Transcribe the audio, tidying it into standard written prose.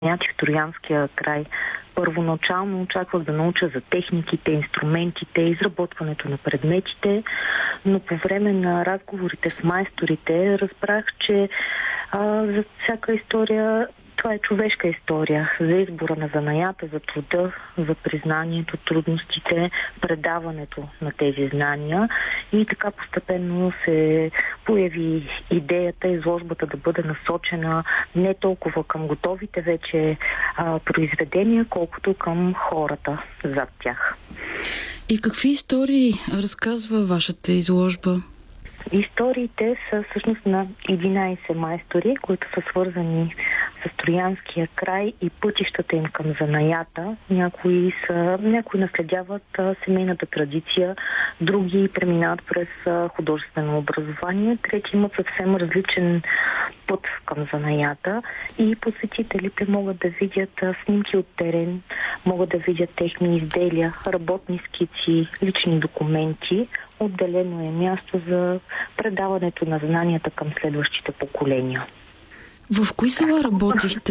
занаятчи в Троянския край. Първоначално очаквах да науча за техниките, инструментите, изработването на предметите, но по време на разговорите с майсторите разбрах, че за всяка история това е човешка история. За избора на занаята, за труда, за признанието, трудностите, предаването на тези знания. И така постепенно се появи идеята изложбата да бъде насочена не толкова към готовите вече произведения, колкото към хората зад тях. И какви истории разказва вашата изложба? Историите са всъщност на 11 майстори, които са свързани с Троянския край и пътищата им към занаята. Някои наследяват семейната традиция, други преминават през художествено образование, трети имат съвсем различен път към занаята и посетителите могат да видят снимки от терен, могат да видят техни изделия, работни скици, лични документи. Отделено е място за предаването на знанията към следващите поколения. В кои села работихте?